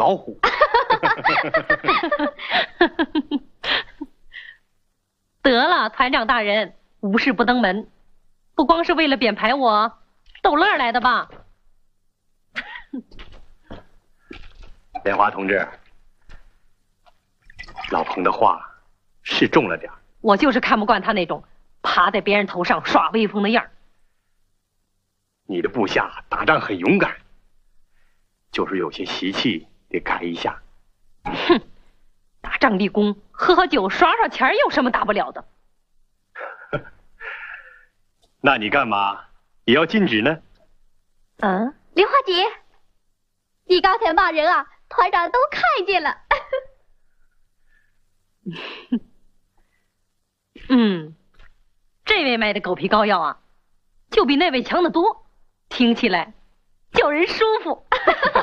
老虎。 得了，团长大人，无事不登门，不光是为了贬排我，逗乐来的吧？ 莲花同志，老彭的话是重了点。 我就是看不惯他那种爬在别人头上耍威风的样儿。 你的部下打仗很勇敢，就是有些习气得改一下。 哼，打仗立功，喝喝酒，耍耍钱有什么大不了的？ 那你干嘛也要禁止呢？ 嗯， 莲花姐，你刚才骂人啊，团长都看见了。 这位卖的狗皮膏药啊，就比那位强得多，听起来叫人舒服。